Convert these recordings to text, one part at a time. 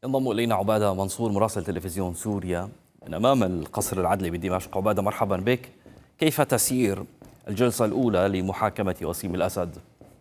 ينضم إلينا عبادة منصور مراسل تلفزيون سوريا من أمام القصر العدلي بدمشق. عبادة، مرحبا بك. كيف تسير الجلسة الأولى لمحاكمة وسيم الأسد؟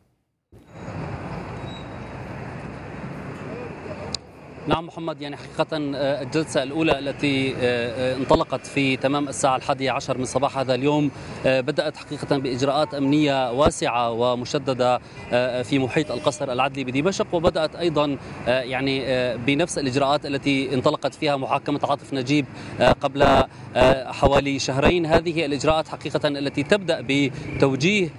نعم محمد، يعني حقيقة الجلسة الأولى التي انطلقت في تمام الساعة 11 من صباح هذا اليوم بدأت حقيقة بإجراءات أمنية واسعة ومشددة في محيط القصر العدلي بدمشق، وبدأت أيضا يعني بنفس الإجراءات التي انطلقت فيها محاكمة عاطف نجيب قبل حوالي شهرين. هذه الإجراءات حقيقة التي تبدأ بتوجيه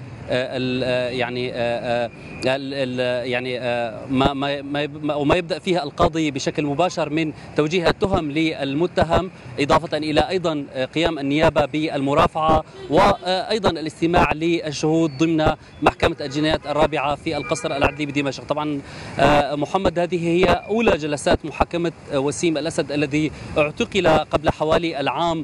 ما يبدأ فيها القاضي بشكل مباشر من توجيه التهم للمتهم، إضافة إلى أيضا قيام النيابة بالمرافعة وأيضا الاستماع للشهود ضمن محكمة الجنايات الرابعة في القصر العدلي بدمشق. طبعا محمد، هذه هي أولى جلسات محاكمة وسيم الأسد الذي اعتقل قبل حوالي العام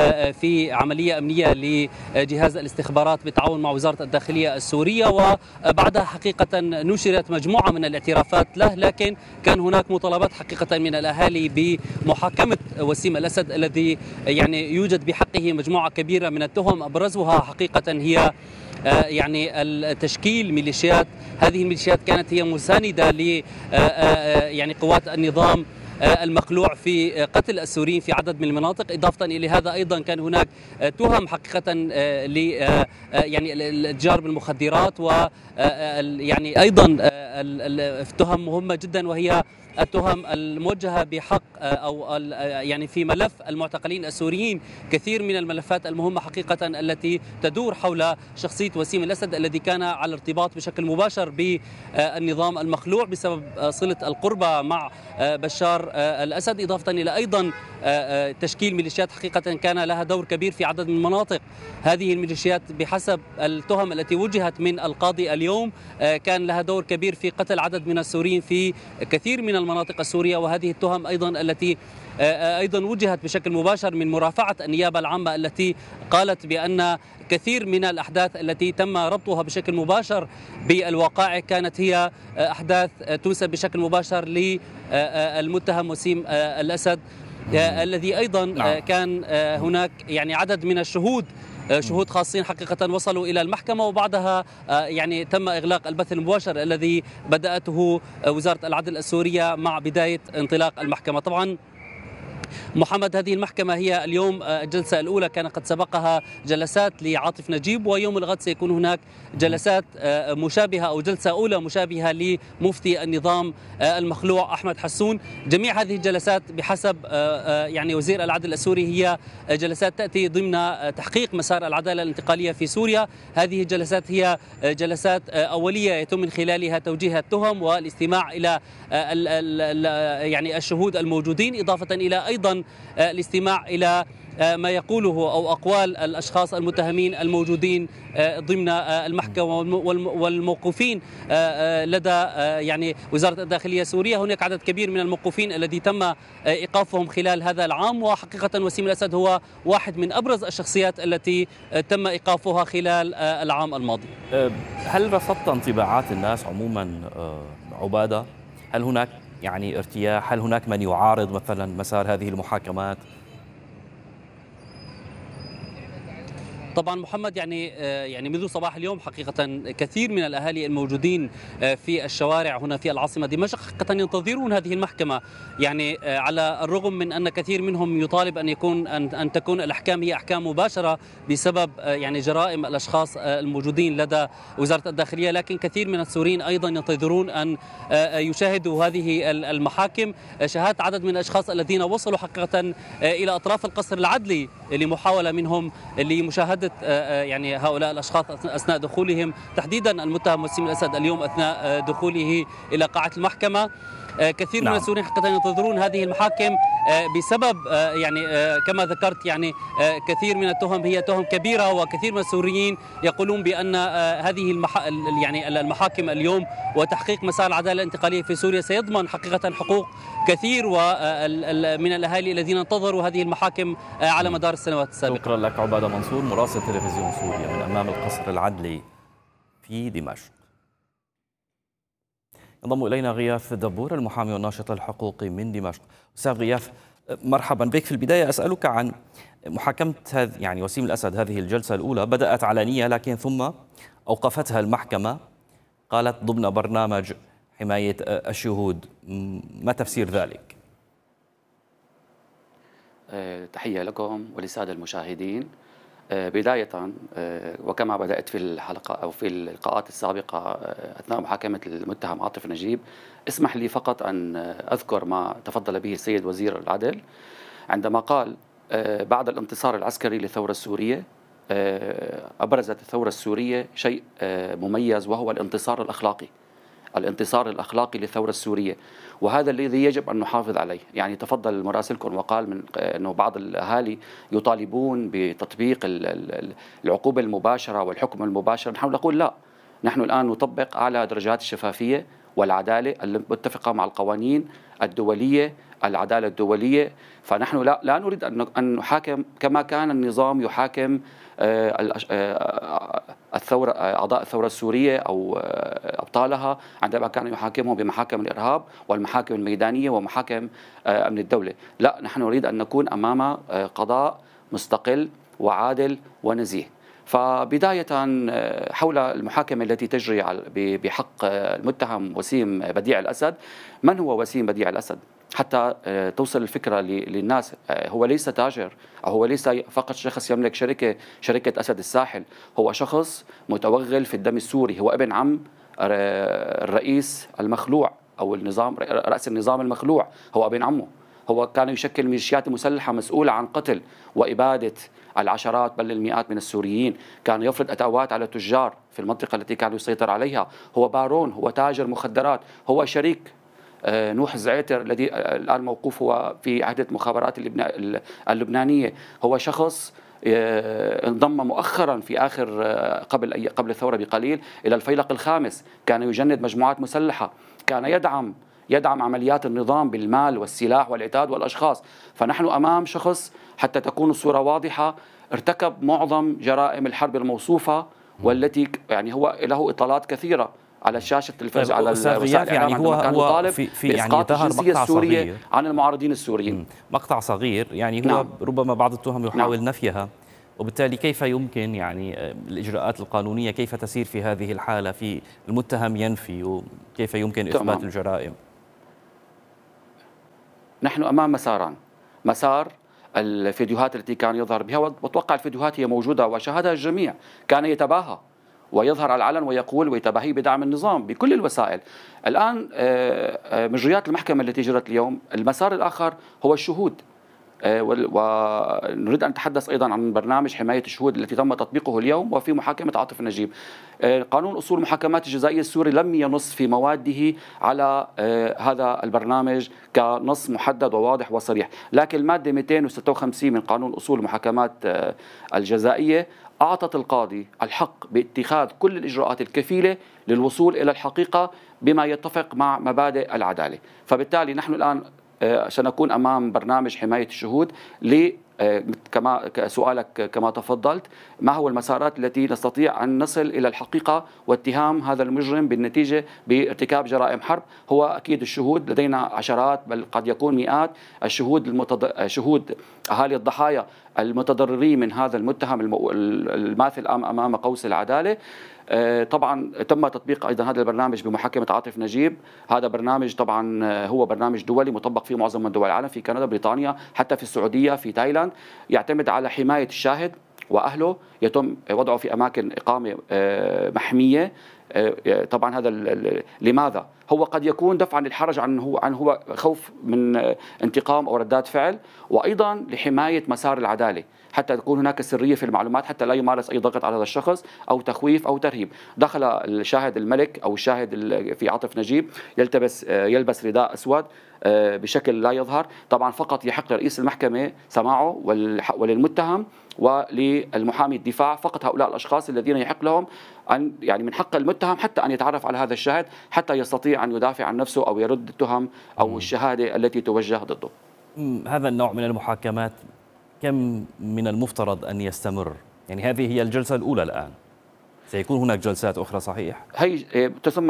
في عملية أمنية لجهاز الاستخبارات بالتعاون مع وزارة الداخلية السورية، وبعدها حقيقة نشرت مجموعة من الاعترافات له، لكن كان هناك مطالبات حقيقة من الأهالي بمحاكمة وسيم الأسد الذي يعني يوجد بحقه مجموعة كبيرة من التهم، أبرزها حقيقة هي يعني التشكيل ميليشيات. هذه الميليشيات كانت هي مساندة ل يعني قوات النظام المخلوع في قتل السوريين في عدد من المناطق. إضافة إلى هذا أيضا كان هناك تهم حقيقة ل يعني الاتجار بالمخدرات، و يعني أيضا تهم مهمة جدا وهي التهم الموجهة بحق أو يعني في ملف المعتقلين السوريين. كثير من الملفات المهمة حقيقة التي تدور حول شخصية وسيم الأسد الذي كان على ارتباط بشكل مباشر بالنظام المخلوع بسبب صلة القربة مع بشار الأسد، إضافة إلى أيضا تشكيل ميليشيات حقيقة كان لها دور كبير في عدد من المناطق. هذه الميليشيات بحسب التهم التي وجهت من القاضي اليوم كان لها دور كبير في قتل عدد من السوريين في كثير من المناطق السورية، وهذه التهم أيضا التي أيضا وجهت بشكل مباشر من مرافعة النيابة العامة التي قالت بأن كثير من الأحداث التي تم ربطها بشكل مباشر بالوقائع كانت هي أحداث تنسب بشكل مباشر للمتهم وسيم الأسد، الذي أيضا كان هناك يعني عدد من الشهود، شهود خاصين حقيقة وصلوا إلى المحكمة، وبعدها يعني تم إغلاق البث المباشر الذي بدأته وزارة العدل السورية مع بداية انطلاق المحكمة. طبعا محمد، هذه المحكمة هي اليوم الجلسة الأولى، كان قد سبقها جلسات لعاطف نجيب، ويوم الغد سيكون هناك جلسات مشابهة أو جلسة أولى مشابهة لمفتي النظام المخلوع أحمد حسون. جميع هذه الجلسات بحسب يعني وزير العدل السوري هي جلسات تأتي ضمن تحقيق مسار العدالة الانتقالية في سوريا. هذه الجلسات هي جلسات أولية يتم من خلالها توجيه التهم والاستماع إلى يعني الشهود الموجودين، إضافة إلى أيضا الاستماع إلى ما يقوله أو أقوال الأشخاص المتهمين الموجودين ضمن المحكمة والموقوفين لدى يعني وزارة الداخلية السورية. هناك عدد كبير من الموقوفين الذي تم إيقافهم خلال هذا العام، وحقيقة وسيم الأسد هو واحد من أبرز الشخصيات التي تم إيقافها خلال العام الماضي. هل رصدت انطباعات الناس عموما عبادة؟ هل هناك يعني ارتياح؟ هل هناك من يعارض مثلا مسار هذه المحاكمات؟ طبعا محمد، يعني منذ صباح اليوم حقيقة كثير من الأهالي الموجودين في الشوارع هنا في العاصمة دمشق حقيقة ينتظرون هذه المحكمة، يعني على الرغم من أن كثير منهم يطالب أن تكون الأحكام هي أحكام مباشرة بسبب يعني جرائم الأشخاص الموجودين لدى وزارة الداخلية، لكن كثير من السوريين أيضا ينتظرون أن يشاهدوا هذه المحاكم. شاهدت عدد من الأشخاص الذين وصلوا حقيقة إلى أطراف القصر العدلي لمحاولة منهم لمشاهدة يعني هؤلاء الأشخاص أثناء دخولهم، تحديدا المتهم وسيم الأسد اليوم أثناء دخوله إلى قاعة المحكمة. كثير من السوريين حقيقة ينتظرون هذه المحاكم بسبب يعني كما ذكرت يعني كثير من التهم هي تهم كبيرة، وكثير من السوريين يقولون بأن هذه يعني المحاكم اليوم وتحقيق مسار العدالة الانتقالية في سوريا سيضمن حقيقة حقوق كثير من الأهالي الذين انتظروا هذه المحاكم على مدار السنوات السابقة. شكرا لك عبادة منصور مراسل تلفزيون سوريا من أمام القصر العدلي في دمشق. ينضم إلينا غياث دبور المحامي والناشط الحقوقي من دمشق. أستاذ غياث، مرحبا بك. في البداية أسألك عن محاكمة وسيم الأسد. هذه الجلسة الأولى بدأت علنية، لكن ثم أوقفتها المحكمة، قالت ضمن برنامج حماية الشهود. ما تفسير ذلك؟ تحية لكم وللسادة المشاهدين. بداية وكما بدأت في الحلقة أو في اللقاءات السابقة أثناء محاكمة المتهم عاطف نجيب، اسمح لي فقط أن أذكر ما تفضل به السيد وزير العدل عندما قال بعد الانتصار العسكري للثورة السورية أبرزت الثورة السورية شيء مميز، وهو الانتصار الأخلاقي. الانتصار الأخلاقي للثورة السورية، وهذا الذي يجب أن نحافظ عليه. يعني تفضل مراسلكم وقال من أنه بعض الأهالي يطالبون بتطبيق العقوبة المباشرة والحكم المباشر. نحن نقول لا، نحن الآن نطبق أعلى درجات الشفافية والعدالة المتفقة مع القوانين الدولية، العدالة الدولية. فنحن لا نريد أن نحاكم كما كان النظام يحاكم الثورة، أعضاء الثورة السورية أو أبطالها عندما كانوا يحاكمهم بمحاكم الإرهاب والمحاكم الميدانية ومحاكم أمن الدولة. لا، نحن نريد أن نكون أمام قضاء مستقل وعادل ونزيه. فبداية حول المحاكمة التي تجري بحق المتهم وسيم بديع الأسد. من هو وسيم بديع الأسد؟ حتى توصل الفكرة للناس، هو ليس تاجر، أو هو ليس فقط شخص يملك شركة أسد الساحل. هو شخص متوغل في الدم السوري، هو ابن عم الرئيس المخلوع أو رأس النظام المخلوع، هو ابن عمه. هو كان يشكل ميليشيات مسلحة مسؤولة عن قتل وإبادة العشرات بل المئات من السوريين. كان يفرض أتاوات على التجار في المنطقة التي كان يسيطر عليها. هو بارون، هو تاجر مخدرات، هو شريك نوح الزعيتر الذي الآن موقوف هو في عهدة المخابرات اللبنانية. هو شخص انضم مؤخرا في آخر قبل الثورة بقليل إلى الفيلق الخامس، كان يجند مجموعات مسلحة، كان يدعم عمليات النظام بالمال والسلاح والعتاد والأشخاص. فنحن أمام شخص، حتى تكون الصورة واضحة، ارتكب معظم جرائم الحرب الموصوفة، والتي يعني هو له إطلالات كثيرة على شاشة التلفزيون، على وسائل الإعلام، عندما كان يطالب بإسقاط الجنسية السورية عن المعارضين السوريين. مقطع صغير، يعني هو ربما بعض التهم يحاول نفيها، وبالتالي كيف يمكن الإجراءات القانونية كيف تسير في هذه الحالة؟ في المتهم ينفي، وكيف يمكن إثبات الجرائم؟ نحن أمام مساران. مسار الفيديوهات التي كان يظهر بها، وأتوقع الفيديوهات هي موجودة وشاهدها الجميع، كان يتباهى ويظهر على العلن ويقول ويتباهي بدعم النظام بكل الوسائل. الآن مجريات المحكمة التي جرت اليوم، المسار الآخر هو الشهود. ونريد أن نتحدث أيضا عن برنامج حماية الشهود التي تم تطبيقه اليوم وفي محاكمة عاطف نجيب. قانون أصول المحاكمات الجزائية السوري لم ينص في مواده على هذا البرنامج كنص محدد وواضح وصريح، لكن المادة 256 من قانون أصول المحاكمات الجزائية أعطت القاضي الحق باتخاذ كل الإجراءات الكفيلة للوصول إلى الحقيقة بما يتفق مع مبادئ العدالة. فبالتالي نحن الآن سنكون أمام برنامج حماية الشهود. كما سؤالك كما تفضلت، ما هو المسارات التي نستطيع أن نصل إلى الحقيقة واتهام هذا المجرم بالنتيجة بارتكاب جرائم حرب؟ هو أكيد الشهود، لدينا عشرات بل قد يكون مئات شهود أهالي الضحايا المتضررين من هذا المتهم الماثل أمام قوس العدالة. طبعا تم تطبيق أيضا هذا البرنامج بمحاكمة عاطف نجيب. هذا برنامج طبعا هو برنامج دولي مطبق في معظم دول العالم، في كندا، بريطانيا، حتى في السعودية، في تايلاند. يعتمد على حماية الشاهد وأهله، يتم وضعه في أماكن إقامة محمية. طبعا هذا لماذا؟ هو قد يكون دفعا للحرج عن هو خوف من انتقام أو ردات فعل، وأيضا لحماية مسار العدالة، حتى تكون هناك سرية في المعلومات، حتى لا يمارس أي ضغط على هذا الشخص أو تخويف أو ترهيب. دخل الشاهد الملك أو الشاهد في عاطف نجيب يلبس رداء أسود بشكل لا يظهر. طبعا فقط يحق لرئيس المحكمة سماعه وللمتهم وللمحامي الدفاع، فقط هؤلاء الأشخاص الذين يحق لهم أن من حق المتهم حتى أن يتعرف على هذا الشاهد حتى يستطيع أن يدافع عن نفسه أو يرد التهم أو الشهادة التي توجه ضده. هذا النوع من المحاكمات كم من المفترض أن يستمر؟ يعني هذه هي الجلسة الأولى الآن، سيكون هناك جلسات أخرى صحيح؟ هي تسمى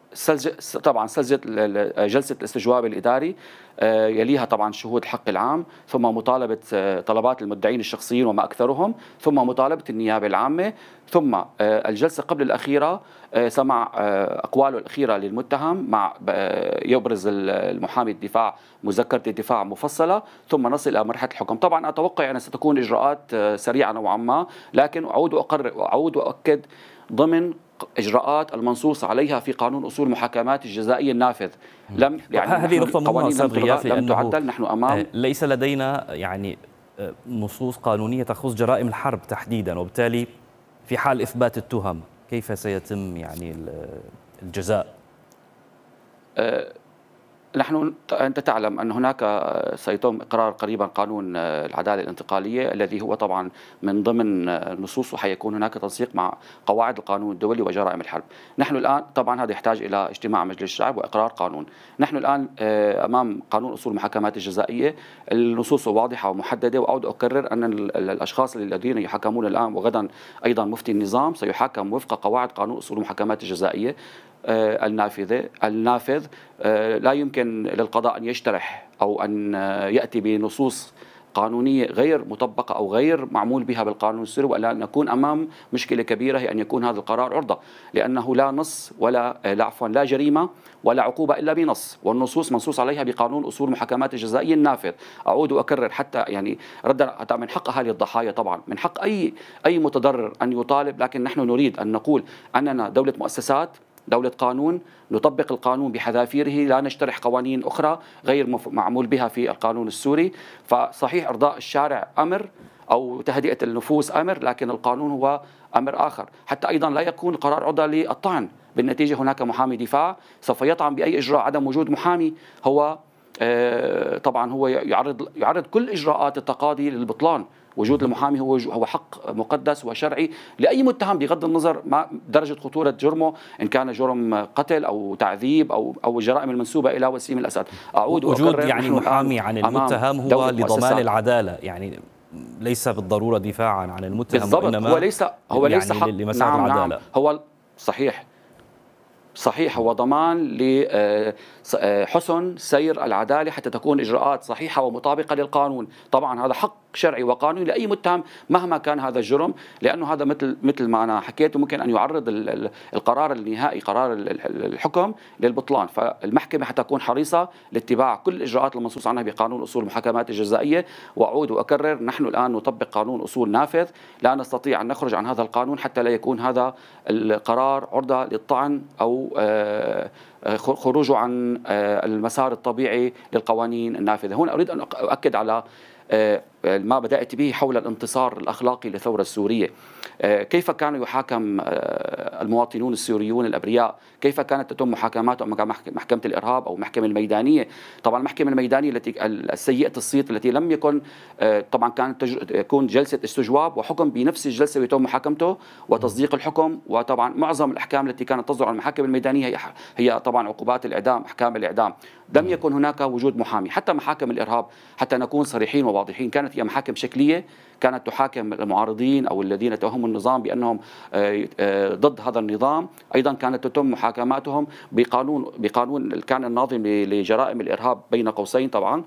طبعا جلسة الاستجواب الإداري، يليها طبعا شهود الحق العام، ثم مطالبة طلبات المدعين الشخصيين وما أكثرهم، ثم مطالبة النيابة العامة، ثم الجلسة قبل الأخيرة سمع أقواله الأخيرة للمتهم مع يبرز المحامي الدفاع مذكرة الدفاع مفصلة، ثم نصل إلى مرحلة الحكم. طبعا أتوقع أن ستكون إجراءات سريعة نوعا ما، لكن أعود وأؤكد ضمن إجراءات المنصوص عليها في قانون أصول المحاكمات الجزائية النافذ. يعني هذه نقطة مهمة أستاذ غياث، لم تعدل. نحن أمام ليس لدينا يعني نصوص قانونية تخص جرائم الحرب تحديدا، وبالتالي في حال إثبات التهم كيف سيتم يعني الجزاء؟ أنت تعلم أن هناك سيتم إقرار قريبا قانون العدالة الانتقالية الذي هو طبعا من ضمن نصوصه حيكون هناك تنسيق مع قواعد القانون الدولي وجرائم الحرب. نحن الآن طبعا هذا يحتاج إلى اجتماع مجلس الشعب وإقرار قانون. نحن الآن أمام قانون أصول المحاكمات الجزائية، النصوص واضحة ومحددة، وأعود أكرر أن الأشخاص الذين يحاكمون الآن وغدا أيضا مفتي النظام سيحاكم وفق قواعد قانون أصول المحاكمات الجزائية النافذ. لا يمكن للقضاء أن يجترح أو أن يأتي بنصوص قانونية غير مطبقة أو غير معمول بها بالقانون السوري، وألا نكون أمام مشكلة كبيرة، هي أن يكون هذا القرار عرضة، لأنه لا نص لا جريمة ولا عقوبة إلا بنص، والنصوص منصوص عليها بقانون أصول المحاكمات الجزائية النافذ. أعود وأكرر حتى يعني ردا من حق أهالي الضحايا، طبعا من حق أي متضرر أن يطالب، لكن نحن نريد أن نقول أننا دولة مؤسسات، دولة قانون، نطبق القانون بحذافيره، لا نجترح قوانين أخرى غير معمول بها في القانون السوري. فصحيح إرضاء الشارع أمر أو تهدئة النفوس أمر، لكن القانون هو أمر آخر. حتى أيضا لا يكون القرار عرضة للطعن، بالنتيجة هناك محامي دفاع سوف يطعن بأي إجراء. عدم وجود محامي هو طبعا هو يعرض كل إجراءات التقاضي للبطلان. وجود المحامي هو حق مقدس وشرعي لأي متهم بغض النظر ما درجة خطورة جرمه، إن كان جرم قتل أو تعذيب أو الجرائم المنسوبة إلى وسيم الأسد. أعود وجود يعني محامي عن المتهم هو لضمان العدالة، يعني ليس بالضرورة دفاعا عن المتهم، بالضبط. وإنما هو ليس يعني حق لمسار العدالة. نعم. هو صحيح هو ضمان لحسن سير العدالة حتى تكون إجراءات صحيحة ومطابقة للقانون. طبعا هذا حق شرعي وقانوني لأي متهم مهما كان هذا الجرم، لأنه هذا مثل ما أنا حكيت ممكن أن يعرض القرار النهائي، قرار الحكم، للبطلان. فالمحكمة حتكون حريصة لاتباع كل الإجراءات المنصوص عنها بقانون أصول المحاكمات الجزائية. وأعود وأكرر، نحن الآن نطبق قانون أصول نافذ، لا نستطيع أن نخرج عن هذا القانون حتى لا يكون هذا القرار عرضة للطعن أو خروجه عن المسار الطبيعي للقوانين النافذة. هنا أريد أن أؤكد على ما بدأت به حول الانتصار الأخلاقي للثورة السورية. كيف كان يحاكم المواطنون السوريون الأبرياء؟ كيف كانت تتم محاكماتهم مع محكمة الإرهاب أو المحكمة الميدانية؟ طبعا المحكمة الميدانية السيئة الصيت التي لم يكن طبعا كانت تكون جلسة استجواب وحكم بنفس الجلسة ويتم محاكمته وتصديق الحكم. وطبعا معظم الأحكام التي كانت تصدر عن المحاكم الميدانية هي طبعا عقوبات الإعدام، أحكام الإعدام. لم يكن هناك وجود محامي. حتى محاكم الإرهاب، حتى نكون صريحين وواضحين، كانت هي محاكم شكلية، كانت تحاكم المعارضين أو الذين اتهموا النظام بأنهم ضد هذا النظام. أيضا كانت تتم محاكماتهم بقانون كان الناظم لجرائم الإرهاب بين قوسين. طبعا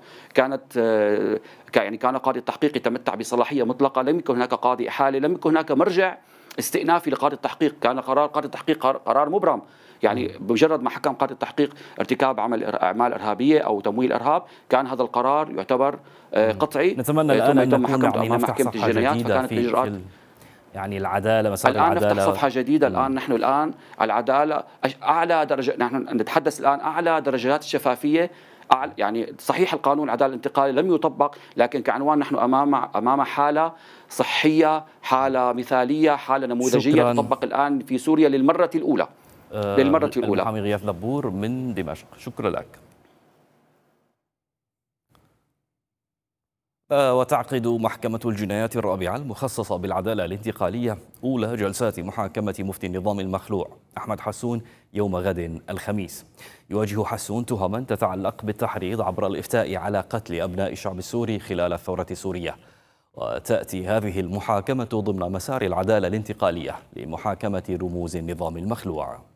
كان قاضي التحقيق يتمتع بصلاحية مطلقة، لم يكن هناك قاضي إحالة، لم يكن هناك مرجع استئنافي لقاضي التحقيق. كان قرار قاضي التحقيق قرار مبرم، يعني بمجرد ما حكم قاضي التحقيق ارتكاب أعمال إرهابية أو تمويل إرهاب كان هذا القرار يعتبر قطعي. نتمنى الآن أن نكون يعني نفتح محكمة صفحة جديدة في يعني العدالة، مسار العدالة. العدالة نفتح صفحة جديدة الآن. نحن الآن العدالة أعلى درجة، نحن نتحدث الآن أعلى درجات الشفافية. يعني صحيح القانون العدالة الانتقالي لم يطبق، لكن كعنوان نحن أمام حالة صحية، حالة مثالية، حالة نموذجية تطبق الآن في سوريا للمرة الأولى. المحامي غياث دبور من دمشق، شكرا لك. وتعقد محكمة الجنايات الرابعة المخصصة بالعدالة الانتقالية أولى جلسات محاكمة مفتي النظام المخلوع أحمد حسون يوم غد الخميس. يواجه حسون تهما تتعلق بالتحريض عبر الإفتاء على قتل أبناء الشعب السوري خلال الثورة السورية. وتأتي هذه المحاكمة ضمن مسار العدالة الانتقالية لمحاكمة رموز النظام المخلوع.